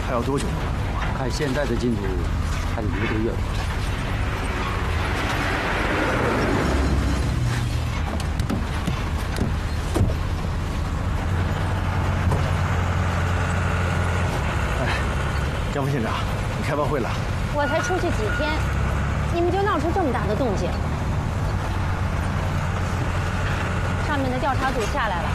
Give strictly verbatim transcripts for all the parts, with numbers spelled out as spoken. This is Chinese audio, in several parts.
还要多久呢？ 看现在的进度，还得一个月吧。 哎，张副县长，你开完会了？ 我才出去几天，你们就闹出这么大的动静。上面的调查组下来了。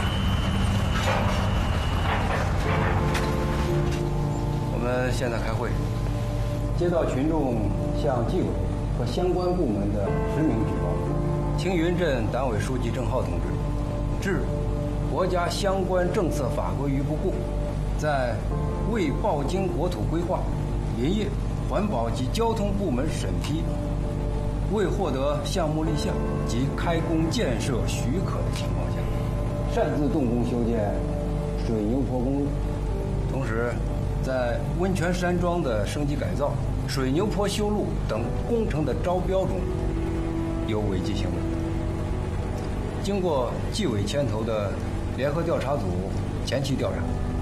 我们现在开会。接到群众向纪委和相关部门的实名举报，青云镇党委书记郑浩同志致国家相关政策法规于不顾，在未报经国土规划、林业、环保及交通部门审批，未获得项目立项及开工建设许可的情况下，擅自动工修建水牛坡公路，同时在温泉山庄的升级改造、水牛坡修路等工程的招标中有违纪行为。经过纪委牵头的联合调查组前期调查，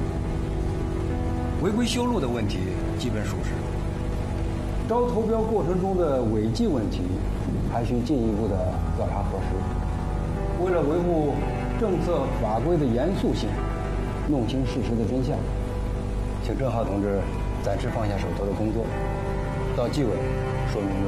违规修路的问题基本属实。招投标过程中的违纪问题，还需进一步的调查核实。为了维护政策法规的严肃性，弄清事实的真相，请郑浩同志暂时放下手头的工作，到纪委说明。